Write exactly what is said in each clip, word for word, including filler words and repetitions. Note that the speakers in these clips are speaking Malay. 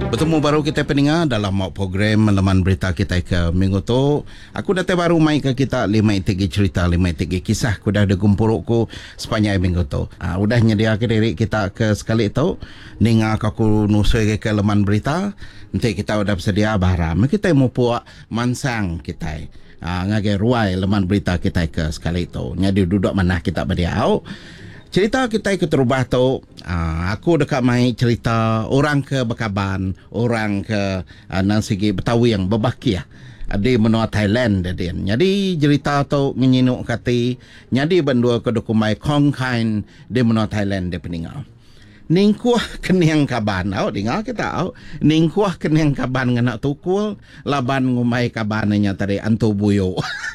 Bertemu baru kita pendengar dalam program laman berita kita ke minggu tu. Aku dah baru mai ke kita lima tiga cerita, lima tiga kisah aku dah ada kumpul ku sepanjang minggu tu. Ah udah nyedia ke diri kita ke sekali tu. Ninga aku nusui ke laman berita. Nanti kita udah bersedia baharam. Kita mau puak mansang kita. Ah ngage ruai laman berita kita ke sekali tu. Jadi duduk mana kita beriau. Cerita kita ikut terubah tu, uh, aku dekat mai cerita orang ke Bakaban, orang ke uh, nang segi Betawi yang berbaki ya. Di menua Thailand dia. Jadi cerita tu ngenyinuk kati, jadi bendua ke dokumai Kongkain di menua Thailand dia peninggal. Ningkuah kenyang kaban, au dengar kita au. Ningkuah kenyang kaban ngana tukul, laban ngumai kabannya tadi antu buyo.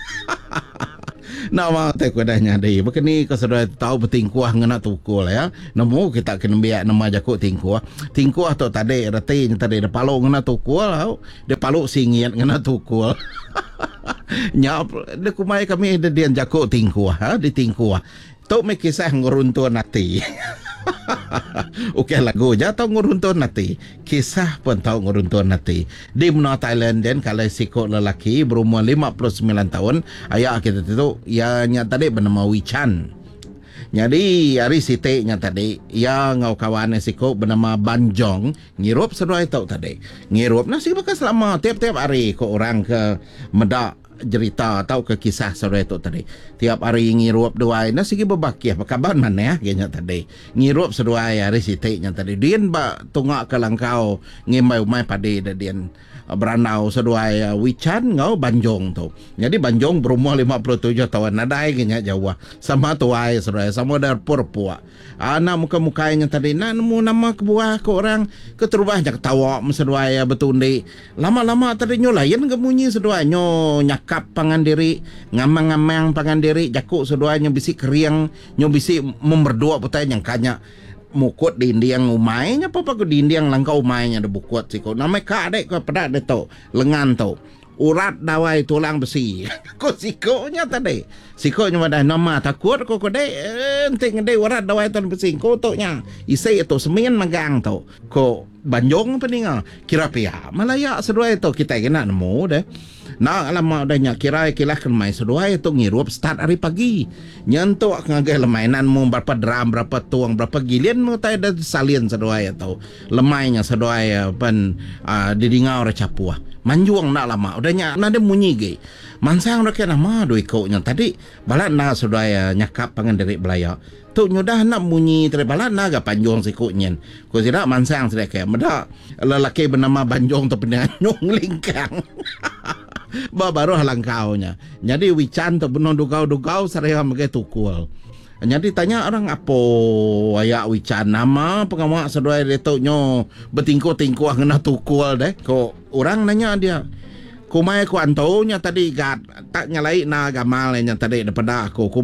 Nama tak kudanya deh. Begini kau sudah tahu bertingkuah ngena tukul ya. Namu kita kena biak nama jakuk tingkuah. Tingkuah tu tadi reti tadi de paluk ngena tukul tau. De paluk singit ngena tukul. Nyap de kumai kami de dian jakuk tingkuah ha di tingkuah. Tu me kisah nguruntun hati. Okey lagu jatuh nguruntun hati. Kisah pun tahu nguruntun hati. Di menua Thailand dan kalau sikok lelaki berumur lima puluh sembilan tahun, ayah kita tu ya nya tadi bernama Wichan. Jadi hari siti nya tadi ya ngau kawan sikok bernama Banjong ngirup seruai tahu tadi. Ngirup nasi bekas lama tiap-tiap hari ko orang ke medak cerita atau ke kisah sore itu tadi. Tiap hari ngirup dua nasi berbaki apa kabar mana ya kayaknya tadi. Ngirup sedua hari sitiknya tadi. Dian ba tungak ke langkau ngimai umai padi dian beranau sedua Wichan ngau Banjong tu. Jadi Banjong berumur lima puluh tujuh tahun nadai kayaknya Jawa. Sama tuai sedua sama dar purpua. Anak muka-mukanya tadi nemu nama kebuah ke orang keterubah jak tawa sedua betundi. Lama-lama tadi nyolayan kemunyi sedua nyo nyakap pangan diri, ngamang-ngamang pangan diri, jakuk seduanya bisi keriang, nyo bisi memberdua putai yang kanya mukut di indiang umainya apa apa di indiang langkau umainya de bukut siko. Namai ka adek ko pedak de to, lengan to. Urat dawai tulang besi. Ko sikonya tadi. Sikonya wadah nama takut ko ko de enting de urat dawai tulang besi ko to nya. Isi itu semen magang to. Ko Banjong peninga kira pihak Malaya sedua itu kita kena nemu deh. Nah lama adanya kira kilah kemai sedua itu ngirup start hari pagi. Nyentuk ngagai lemainan mu berapa drum berapa tuang berapa gilian mu tai ada salin sedua itu. Lemainya sedua ya pen uh, didingau recapua. Manjuang nak lama udahnya nade munyi ge. Mansang rake nama doi kau nya tadi balat na sedua ya nyakap pangan dari belaya. Tu nyudah nak munyi terbalat naga panjong sikutnya. Ko tidak mansang sudah kayak meda lelaki bernama Banjong tu pernah nyong lingkang. Ba baru halang kaunya. Jadi Wichan tu benon dugau-dugau saraya magai tukul. Jadi tanya orang apa ayak Wichan nama pengamak sedua itu nyo betingku-tingku ngena tukul deh. Ko orang nanya dia kumai ku antaunya tadi gat tak nyalai na gamal nya tadi daripada aku.